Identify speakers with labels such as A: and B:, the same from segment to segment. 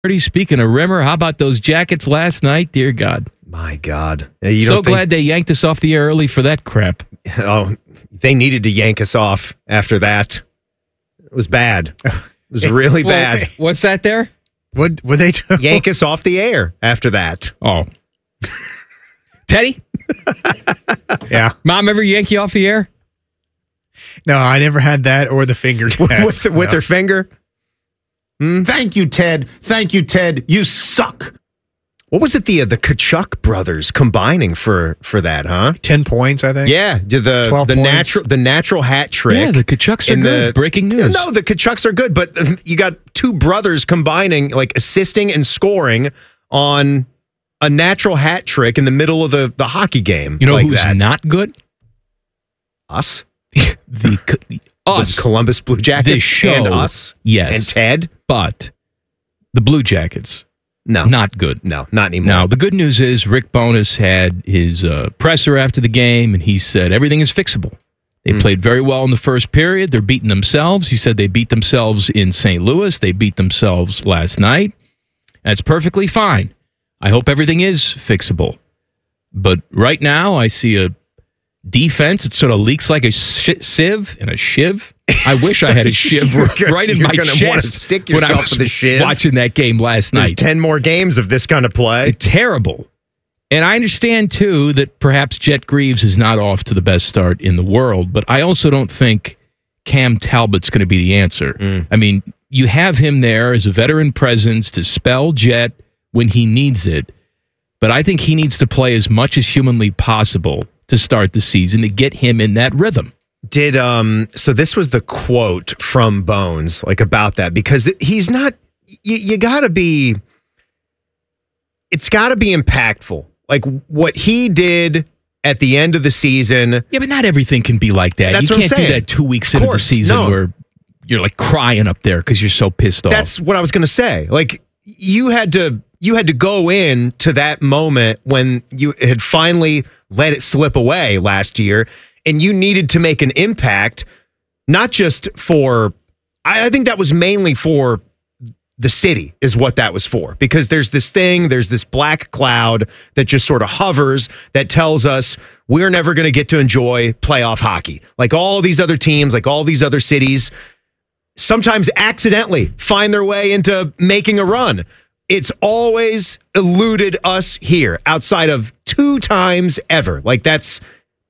A: Speaking of Rimmer, how about those Jackets last night? Dear God.
B: My God.
A: Glad they yanked us off the air early for that crap.
B: Oh, they needed to yank us off after that. It was bad. It was really bad.
A: What's that there?
C: What they do?
B: Yank us off the air after that.
A: Oh. Teddy?
C: Yeah.
A: Mom ever yank you off the air?
C: No, I never had that or the finger test.
B: With her finger?
D: Thank you, Ted. Thank you, Ted. You suck.
B: What was it? The Kachuk brothers combining for that, huh?
C: 10 points, I think.
B: Yeah,
C: 12 points.
B: the natural hat trick.
A: Yeah, the Kachucks are good. Breaking news.
B: No, the Kachucks are good, but you got two brothers combining, like assisting and scoring on a natural hat trick in the middle of the hockey game.
A: You know
B: like
A: who's
B: that.
A: not good?
B: Us.
A: Us.
B: The Columbus Blue Jackets.
A: This show,
B: and us.
A: Yes.
B: And Ted.
A: But the Blue Jackets.
B: No.
A: Not good.
B: No, not anymore.
A: Now, the good news is Rick Bowness had his presser after the game, and he said everything is fixable. They played very well in the first period. They're beating themselves. He said they beat themselves in St. Louis. They beat themselves last night. That's perfectly fine. I hope everything is fixable. But right now, I see a defense. It sort of leaks like a sieve and a shiv. I wish I had a shiv right in my chest.
B: Want to stick yourself with a shiv.
A: Watching that game last
B: There's
A: night.
B: 10 more games of this kind of play.
A: Terrible. And I understand, too, that perhaps Jet Greaves is not off to the best start in the world, but I also don't think Cam Talbot's going to be the answer. I mean, you have him there as a veteran presence to spell Jet when he needs it, but I think he needs to play as much as humanly possible to start the season to get him in that rhythm.
B: So this was the quote from Bones, like about that, because he's not, you gotta be, it's gotta be impactful. Like what he did at the end of the season.
A: Yeah, but not everything can be like that.
B: That's
A: You
B: what I'm
A: can't do
B: saying.
A: that 2 weeks into the season where you're like crying up there because you're so pissed off.
B: That's what I was gonna say. Like you had to go in to that moment when you had finally let it slip away last year, and you needed to make an impact, not just for, I think that was mainly for the city is what that was for, because there's this black cloud that just sort of hovers that tells us we're never going to get to enjoy playoff hockey. Like all these other teams, like all these other cities, sometimes accidentally find their way into making a run. It's always eluded us here outside of 2 times ever. Like that's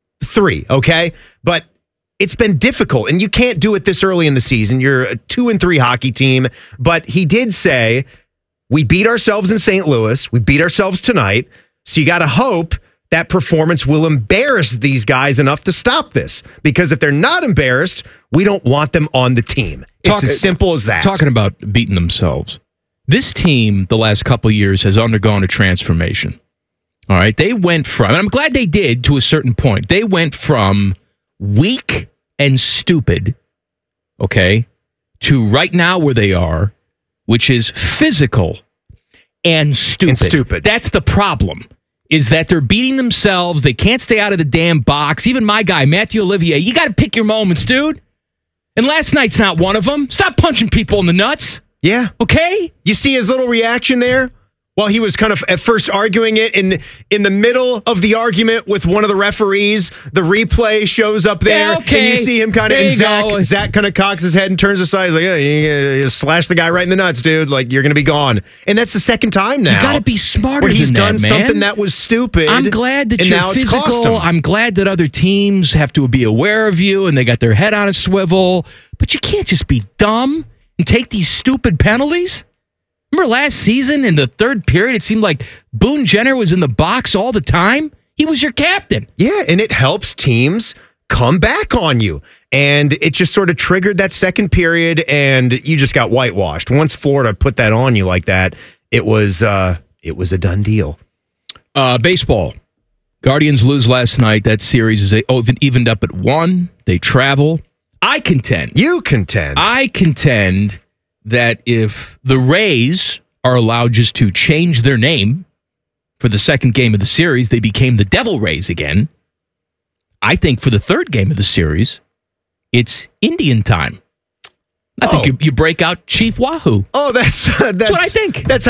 B: 3, okay? But it's been difficult, and you can't do it this early in the season. You're a 2-3 hockey team, but he did say, we beat ourselves in St. Louis. We beat ourselves tonight, so you got to hope that performance will embarrass these guys enough to stop this, because if they're not embarrassed, we don't want them on the team. It's as simple as that.
A: Talking about beating themselves. This team, the last couple of years, has undergone a transformation. All right? They went from, and I'm glad they did to a certain point, they went from weak and stupid, okay, to right now where they are, which is physical and stupid. That's the problem, is that they're beating themselves. They can't stay out of the damn box. Even my guy, Matthew Olivier, you got to pick your moments, dude. And last night's not one of them. Stop punching people in the nuts.
B: Yeah.
A: Okay?
B: You see his little reaction there? While he was kind of at first arguing it in the middle of the argument with one of the referees, the replay shows up there,
A: yeah, okay.
B: and you see him kind of, and Zach kind of cocks his head and turns aside. He's like, yeah, you slash the guy right in the nuts, dude. Like, you're going to be gone. And that's the second time now.
A: You got to be smarter
B: where he's
A: than
B: done
A: that, man.
B: something that was stupid.
A: I'm glad that you're
B: now
A: physical.
B: It's cost him.
A: I'm glad that other teams have to be aware of you and they got their head on a swivel. But you can't just be dumb and take these stupid penalties. Remember last season in the third period, it seemed like Boone Jenner was in the box all the time? He was your captain.
B: Yeah, and it helps teams come back on you. And it just sort of triggered that second period, and you just got whitewashed. Once Florida put that on you like that, it was a done deal.
A: Baseball. Guardians lose last night. That series is evened up at 1. They travel. I contend that if the Rays are allowed just to change their name for the second game of the series, they became the Devil Rays again. I think for the third game of the series, it's Indian time. I think you break out Chief Wahoo.
B: Oh, that's
A: what I think.
B: That's